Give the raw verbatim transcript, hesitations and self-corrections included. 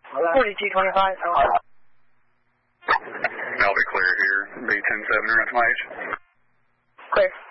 forty-two twenty-five. I'll be clear here. B ten seven, your information. Clear.